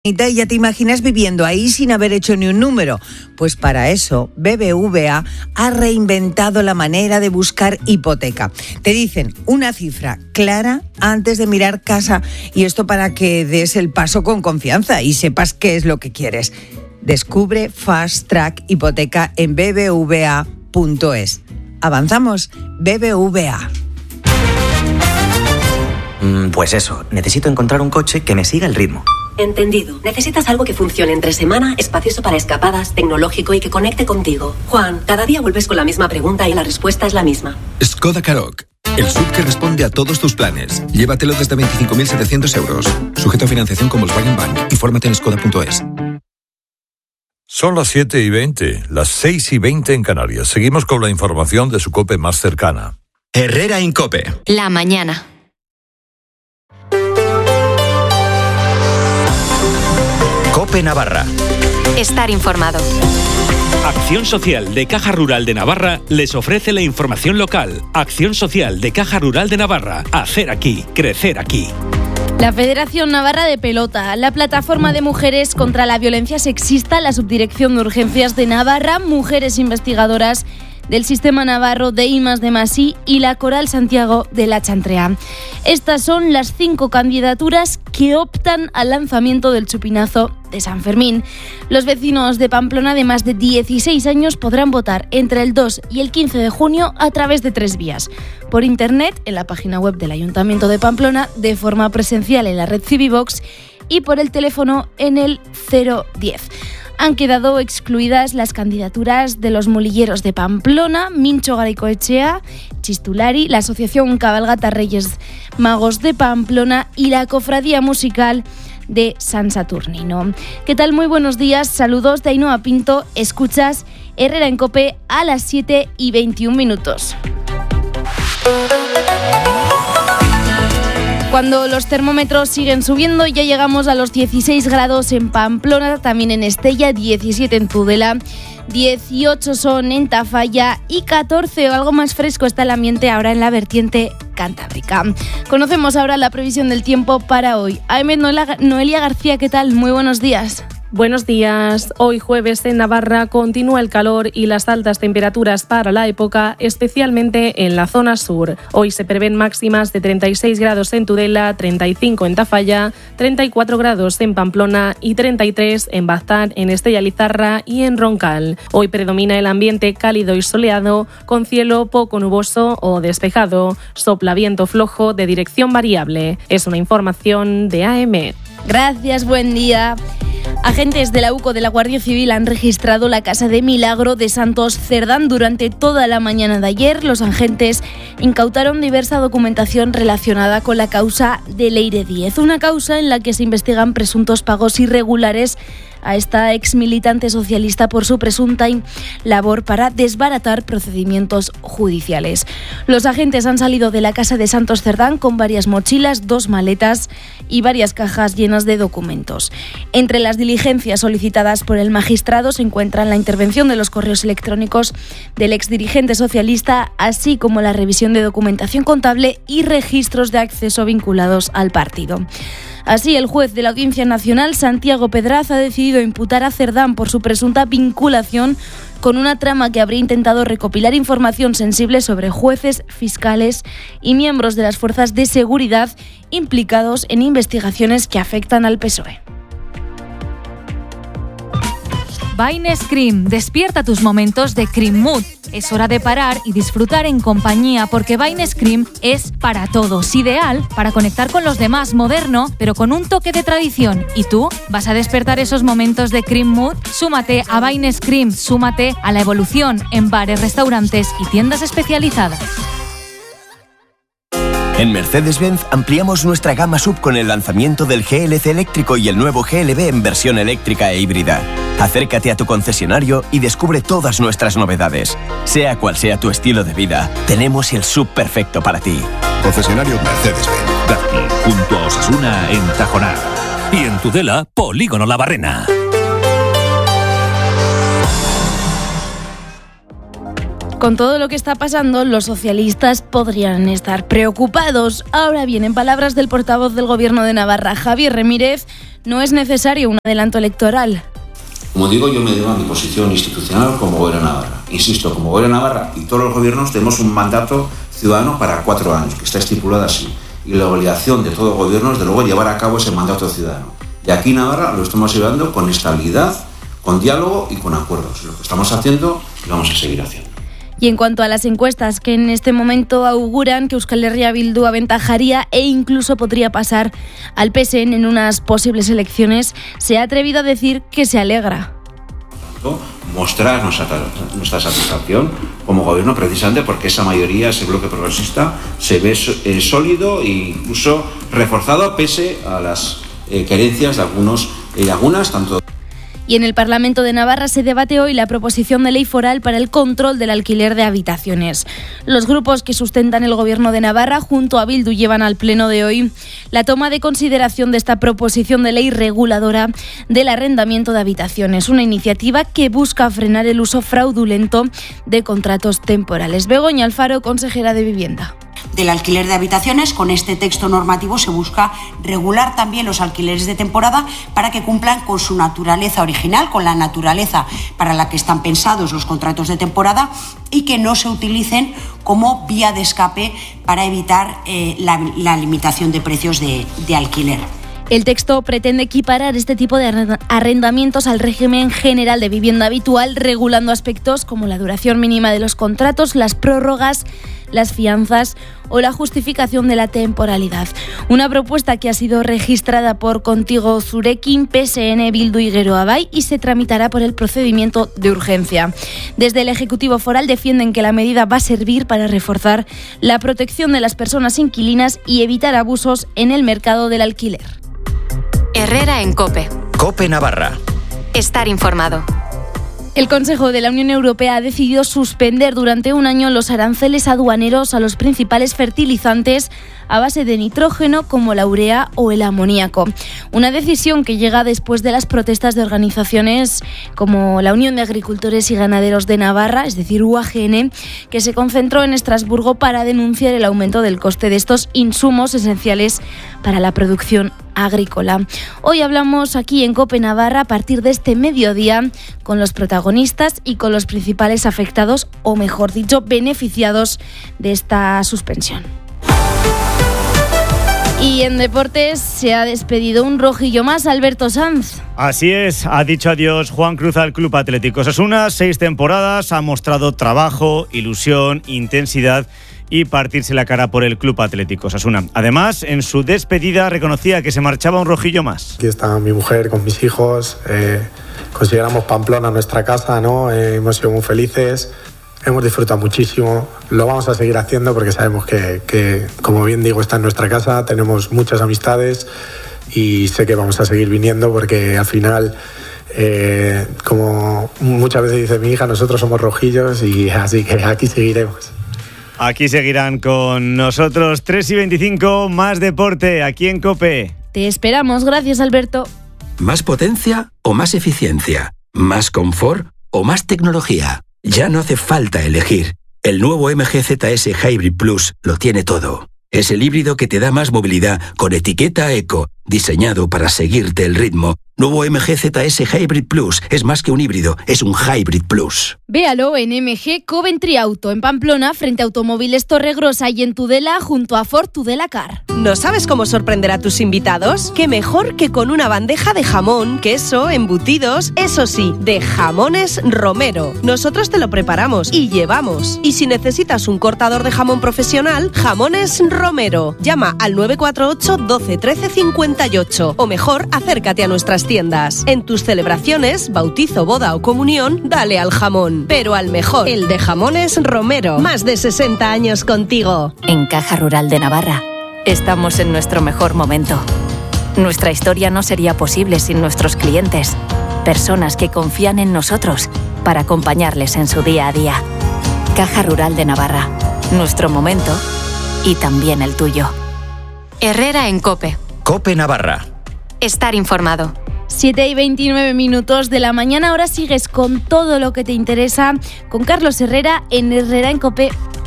Y ya te imaginas viviendo ahí sin haber hecho ni un número. Pues para eso, BBVA ha reinventado la manera de buscar hipoteca. Te dicen una cifra clara antes de mirar casa, y esto para que des el paso con confianza y sepas qué es lo que quieres. Descubre Fast Track Hipoteca en bbva.es. Avanzamos, BBVA. Pues eso, necesito encontrar un coche que me siga el ritmo. Entendido. Necesitas algo que funcione entre semana, espacioso para escapadas, tecnológico y que conecte contigo. Juan, cada día vuelves con la misma pregunta y la respuesta es la misma. Skoda Karoq, el SUV que responde a todos tus planes. Llévatelo desde 25.700 euros. Sujeto a financiación con Volkswagen Bank. Infórmate en skoda.es. Son las 7:20, las 6:20 en Canarias. Seguimos con la información de su COPE más cercana. Herrera Incope. La mañana. COPE Navarra. Estar informado. Acción Social de Caja Rural de Navarra les ofrece la información local. Acción Social de Caja Rural de Navarra. Hacer aquí, crecer aquí. La Federación Navarra de Pelota, la Plataforma de Mujeres contra la Violencia Sexista, la Subdirección de Urgencias de Navarra, Mujeres Investigadoras del Sistema Navarro de I+D+I y la Coral Santiago de la Chantrea. Estas son las 5 candidaturas que optan al lanzamiento del chupinazo de San Fermín. Los vecinos de Pamplona de más de 16 años podrán votar entre el 2 y el 15 de junio a través de 3 vías. Por internet, en la página web del Ayuntamiento de Pamplona, de forma presencial en la red Civivox y por el teléfono en el 010. Han quedado excluidas las candidaturas de los molilleros de Pamplona, Mincho Garaycoechea, Chistulari, la Asociación Cabalgata Reyes Magos de Pamplona y la Cofradía Musical de San Saturnino. ¿Qué tal? Muy buenos días, saludos de Ainhoa Pinto, escuchas Herrera en COPE a las 7:21. Cuando los termómetros siguen subiendo, ya llegamos a los 16 grados en Pamplona, también en Estella, 17 en Tudela, 18 son en Tafalla y 14 o algo más fresco está el ambiente ahora en la vertiente cantábrica. Conocemos ahora la previsión del tiempo para hoy. Noelia García, ¿qué tal? Muy buenos días. Buenos días. Hoy jueves en Navarra continúa el calor y las altas temperaturas para la época, especialmente en la zona sur. Hoy se prevén máximas de 36 grados en Tudela, 35 en Tafalla, 34 grados en Pamplona y 33 en Baztán, en Estella Lizarra y en Roncal. Hoy predomina el ambiente cálido y soleado, con cielo poco nuboso o despejado. Sopla viento flojo de dirección variable. Es una información de AM. Gracias, buen día. Agentes de la UCO de la Guardia Civil han registrado la Casa de Milagro de Santos Cerdán durante toda la mañana de ayer. Los agentes incautaron diversa documentación relacionada con la causa de Leire Díez, una causa en la que se investigan presuntos pagos irregulares a esta ex militante socialista por su presunta labor para desbaratar procedimientos judiciales. Los agentes han salido de la casa de Santos Cerdán con varias mochilas, 2 maletas y varias cajas llenas de documentos. Entre las diligencias solicitadas por el magistrado se encuentran la intervención de los correos electrónicos del exdirigente socialista, así como la revisión de documentación contable y registros de acceso vinculados al partido. Así, el juez de la Audiencia Nacional, Santiago Pedraz, ha decidido imputar a Cerdán por su presunta vinculación con una trama que habría intentado recopilar información sensible sobre jueces, fiscales y miembros de las fuerzas de seguridad implicados en investigaciones que afectan al PSOE. Wine Scream, despierta tus momentos de Cream Mood. Es hora de parar y disfrutar en compañía porque Wine Scream es para todos, ideal para conectar con los demás, moderno, pero con un toque de tradición. ¿Y tú? ¿Vas a despertar esos momentos de Cream Mood? Súmate a Wine Scream, súmate a la evolución en bares, restaurantes y tiendas especializadas. En Mercedes-Benz ampliamos nuestra gama SUV con el lanzamiento del GLC eléctrico y el nuevo GLB en versión eléctrica e híbrida. Acércate a tu concesionario y descubre todas nuestras novedades. Sea cual sea tu estilo de vida, tenemos el SUV perfecto para ti. Concesionario Mercedes-Benz. Darty, junto a Osasuna en Tajonar. Y en Tudela, Polígono La Barrena. Con todo lo que está pasando, los socialistas podrían estar preocupados. Ahora bien, en palabras del portavoz del Gobierno de Navarra, Javier Remírez, no es necesario un adelanto electoral. Como digo, yo me debo a mi posición institucional como Gobierno de Navarra. Insisto, como Gobierno de Navarra y todos los gobiernos tenemos un mandato ciudadano para 4 años, que está estipulado así. Y la obligación de todo gobierno es, de luego, llevar a cabo ese mandato ciudadano. Y aquí en Navarra lo estamos llevando con estabilidad, con diálogo y con acuerdos. Lo que estamos haciendo y vamos a seguir haciendo. Y en cuanto a las encuestas que en este momento auguran que Euskal Herria Bildu aventajaría e incluso podría pasar al PSN en unas posibles elecciones, se ha atrevido a decir que se alegra. Mostrar nuestra satisfacción como gobierno, precisamente porque esa mayoría, ese bloque progresista, se ve sólido e incluso reforzado pese a las carencias de algunos y algunas, tanto. Y en el Parlamento de Navarra se debate hoy la proposición de ley foral para el control del alquiler de habitaciones. Los grupos que sustentan el Gobierno de Navarra junto a Bildu llevan al pleno de hoy la toma de consideración de esta proposición de ley reguladora del arrendamiento de habitaciones, una iniciativa que busca frenar el uso fraudulento de contratos temporales. Begoña Alfaro, consejera de Vivienda. Del alquiler de habitaciones, con este texto normativo se busca regular también los alquileres de temporada para que cumplan con su naturaleza original, con la naturaleza para la que están pensados los contratos de temporada y que no se utilicen como vía de escape para evitar la limitación de precios de alquiler. El texto pretende equiparar este tipo de arrendamientos al régimen general de vivienda habitual, regulando aspectos como la duración mínima de los contratos, las prórrogas, las fianzas o la justificación de la temporalidad. Una propuesta que ha sido registrada por Contigo Zurekin, PSN, Bildu y Geroa Bai y se tramitará por el procedimiento de urgencia. Desde el Ejecutivo Foral defienden que la medida va a servir para reforzar la protección de las personas inquilinas y evitar abusos en el mercado del alquiler. Herrera en COPE. COPE Navarra. Estar informado. El Consejo de la Unión Europea ha decidido suspender durante un año los aranceles aduaneros a los principales fertilizantes a base de nitrógeno como la urea o el amoníaco. Una decisión que llega después de las protestas de organizaciones como la Unión de Agricultores y Ganaderos de Navarra, es decir, UAGN, que se concentró en Estrasburgo para denunciar el aumento del coste de estos insumos esenciales para la producción agrícola. Hoy hablamos aquí en COPE Navarra a partir de este mediodía con los protagonistas y con los principales afectados, o mejor dicho, beneficiados de esta suspensión. Y en deportes se ha despedido un rojillo más, Alberto Sanz. Así es, ha dicho adiós Juan Cruz al Club Atlético Osasuna. 6 temporadas, ha mostrado trabajo, ilusión, intensidad y partirse la cara por el Club Atlético Osasuna. Además, en su despedida reconocía que se marchaba un rojillo más. Aquí está mi mujer con mis hijos, consideramos Pamplona nuestra casa, ¿no? Hemos sido muy felices, hemos disfrutado muchísimo, lo vamos a seguir haciendo porque sabemos que, como bien digo, está en nuestra casa, tenemos muchas amistades y sé que vamos a seguir viniendo porque al final, como muchas veces dice mi hija, nosotros somos rojillos y así que aquí seguiremos. Aquí seguirán con nosotros 3:25, más deporte aquí en COPE. Te esperamos, gracias Alberto. ¿Más potencia o más eficiencia? ¿Más confort o más tecnología? Ya no hace falta elegir. El nuevo MG ZS Hybrid Plus lo tiene todo. Es el híbrido que te da más movilidad con etiqueta eco, diseñado para seguirte el ritmo. Nuevo MG ZS Hybrid Plus es más que un híbrido, es un Hybrid Plus. Véalo en MG Coventry Auto, en Pamplona, frente a Automóviles Torregrosa y en Tudela, junto a Ford Tudela Car. ¿No sabes cómo sorprender a tus invitados? ¿Qué mejor que con una bandeja de jamón, queso, embutidos, eso sí, de Jamones Romero? Nosotros te lo preparamos y llevamos. Y si necesitas un cortador de jamón profesional, Jamones Romero. Llama al 948 12 13 58 o mejor, acércate a nuestras tiendas. En tus celebraciones, bautizo, boda o comunión, dale al jamón. Pero al mejor, el de Jamones Romero. Más de 60 años contigo. En Caja Rural de Navarra estamos en nuestro mejor momento. Nuestra historia no sería posible sin nuestros clientes, personas que confían en nosotros para acompañarles en su día a día. Caja Rural de Navarra, nuestro momento y también el tuyo. Herrera en COPE. COPE Navarra. Estar informado. 7:29 de la mañana, ahora sigues con todo lo que te interesa con Carlos Herrera en Herrera en COPE.